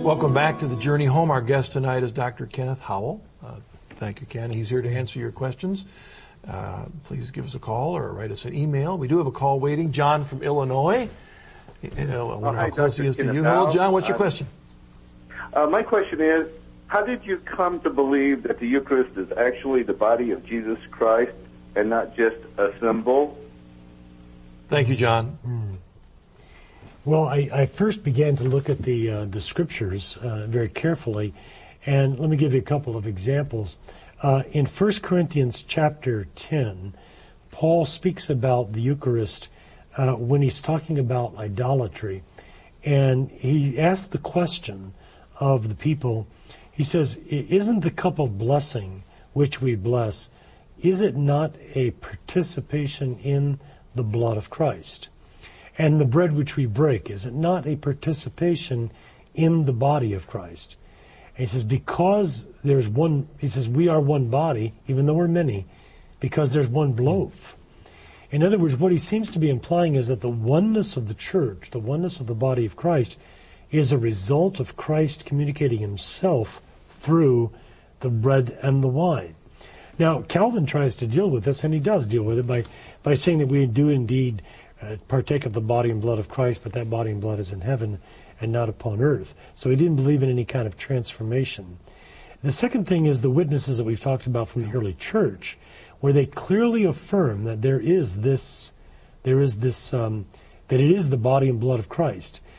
Welcome back to the Journey Home. Our guest tonight is Dr. Kenneth Howell. Thank you, Ken. He's here to answer your questions. Please give us a call or write us an email. We do have a call waiting. John from Illinois. I wonder how close he is to you. Hello, John. What's your question? My question is, how did you come to believe that the Eucharist is actually the body of Jesus Christ and not just a symbol? Thank you, John. Well, I first began to look at the scriptures very carefully, and let me give you a couple of examples. In 1 Corinthians chapter 10, Paul speaks about the Eucharist when he's talking about idolatry, and he asks the question of the people. He says, isn't the cup of blessing which we bless, is it not a participation in the blood of Christ? And the bread which we break, is it not a participation in the body of Christ? And he says, because there's one, he says, we are one body, even though we're many, because there's one loaf. In other words, what he seems to be implying is that the oneness of the church, the oneness of the body of Christ, is a result of Christ communicating himself through the bread and the wine. Now, Calvin tries to deal with this, and he does deal with it by saying that we do indeed partake of the body and blood of Christ, but that body and blood is in heaven and not upon earth. So he didn't believe in any kind of transformation. The second thing is the witnesses that we've talked about from the early church, where they clearly affirm that that it is the body and blood of Christ.